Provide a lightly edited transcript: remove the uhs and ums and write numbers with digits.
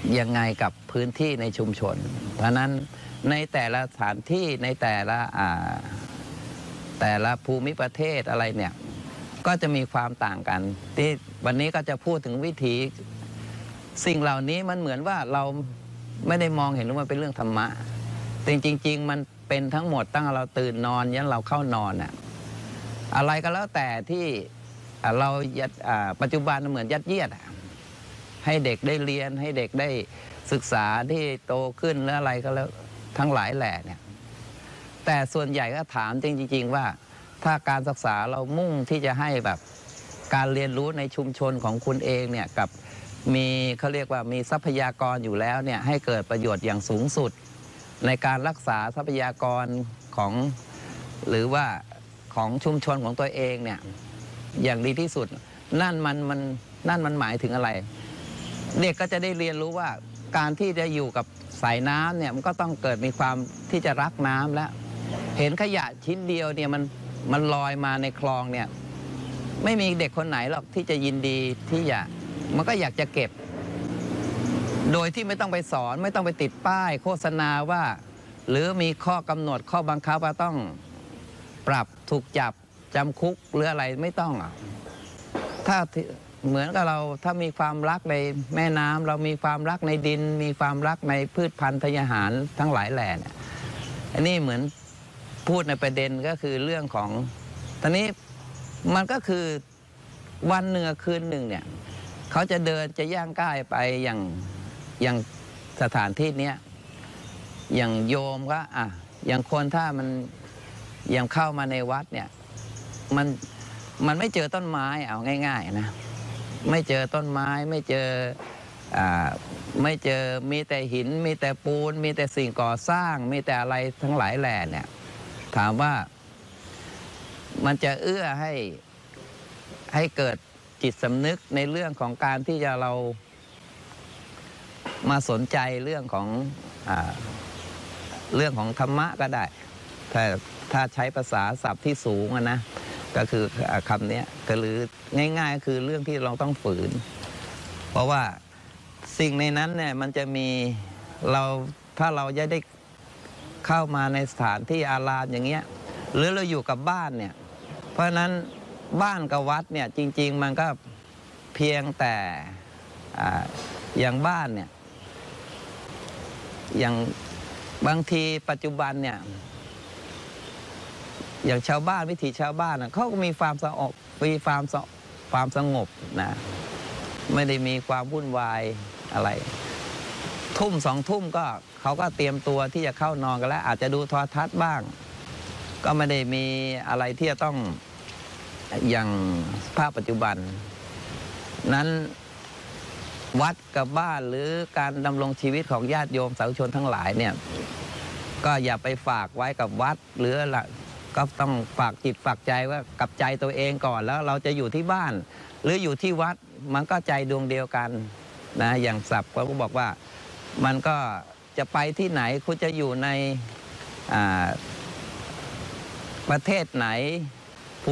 ยังไงกับพื้นที่ในชุมชนเพราะนั้นในแต่ละสถานที่ในแต่ละภูมิประเทศอะไรเนี่ยก็จะมีความต่างกันที่วันนี้ก็จะพูดถึงวิถีสิ่งเหล่านี้มันเหมือนว่าเราไม่ได้มองเห็นว่ามันเป็นเรื่องธรรมะแต่จริงๆมันเป็นทั้งหมดตั้งเราตื่นนอนยันเราเข้านอนอะอะไรก็แล้วแต่ที่เราปัจจุบันเหมือนยัดเยียดให้เด็กได้เรียนให้เด็กได้ศึกษาที่โตขึ้นแล้วอะไรก็แล้วทั้งหลายแหล่เนี่ยแต่ส่วนใหญ่ก็ถามจริงๆว่าถ้าการศึกษาเรามุ่งที่จะให้แบบการเรียนรู้ในชุมชนของคุณเองเนี่ยกับมีเขาเรียกว่ามีทรัพยากรอยู่แล้วเนี่ยให้เกิดประโยชน์อย่างสูงสุดในการรักษาทรัพยากรของหรือว่าของชุมชนของตัวเองเนี่ยอย่างดีที่สุดนั่นมันหมายถึงอะไรเด็กก็จะได้เรียนรู้ว่าการที่จะอยู่กับสายน้ำเนี่ยมันก็ต้องเกิดมีความที่จะรักน้ำแล้วเห็นขยะชิ้นเดียวเนี่ยมันลอยมาในคลองเนี่ยไม่มีเด็กคนไหนหรอกที่จะยินดีที่มันก็อยากจะเก็บโดยที่ไม่ต้องไปสอนไม่ต้องไปติดป้ายโฆษณาว่าหรือมีข้อกำหนดข้อบังคับว่าต้องปรับถูกจับจำคุกหรืออะไรไม่ต้องถ้าเหมือนกับเราถ้ามีความรักในแม่น้ำเรามีความรักในดินมีความรักในพืชพันธุ์ธัญญาหารทั้งหลายแหล่เนี่ยอันนี้เหมือนพูดในประเด็นก็คือเรื่องของตอนนี้มันก็คือวันหนึ่งคืนหนึ่งเนี่ยเขาจะเดินจะย่างก้าวไปอย่างสถานที่นี้อย่างโยมก็อย่างคนถ้ามันยังเข้ามาในวัดเนี่ยมันไม่เจอต้นไม้เอาง่ายๆนะไม่เจอต้นไม้ไม่เจอมีแต่หินมีแต่ปูนมีแต่สิ่งก่อสร้างมีแต่อะไรทั้งหลายแหล่เนี่ยถามว่ามันจะเอื้อให้เกิดจิตสำนึกในเรื่องของการที่จะเรามาสนใจเรื่องของธรรมะก็ได้ถ้าใช้ภาษาศัพท์ที่สูงนะก็คือคำนี้ก็หรือง่ายๆคือเรื่องที่เราต้องฝืนเพราะว่าสิ่งในนั้นเนี่ยมันจะมีถ้าเราจะได้เข้ามาในสถานที่อารามอย่างเงี้ยหรือเราอยู่กับบ้านเนี่ยเพราะฉะนั้นบ้านกับวัดเนี่ยจริงๆมันก็เพียงแต่อย่างบ้านเนี่ยอย่างบางทีปัจจุบันเนี่ยอย่างชาวบ้านวิถีชาวบ้านเขาก็มีความสงบนะไม่ได้มีความวุ่นวายอะไรทุ่ม2 ทุ่มก็เขาก็เตรียมตัวที่จะเข้านอนกันแล้วอาจจะดูโทรทัศน์บ้างก็ไม่ได้มีอะไรที่จะต้องอย่างภาพปัจจุบันนั้นวัดกับบ้านหรือการดำรงชีวิตของญาติโยมสาธุชนทั้งหลายเนี่ยก็อย่าไปฝากไว้กับวัดหรือก็ต้องฝากจิตฝากใจว่ากับใจตัวเองก่อนแล้วเราจะอยู่ที่บ้านหรืออยู่ที่วัดมันก็ใจดวงเดียวกันนะอย่างศัพท์เขาก็บอกว่ามันก็จะไปที่ไหนคุณจะอยู่ในประเทศไหน